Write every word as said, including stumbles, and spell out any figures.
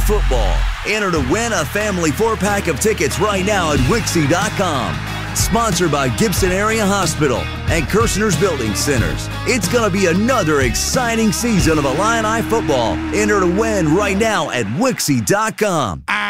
football. Enter to win a family four-pack of tickets right now at Wixie dot com. Sponsored by Gibson Area Hospital and Kirshner's Building Centers. It's going to be another exciting season of Illini football. Enter to win right now at Wixie dot com.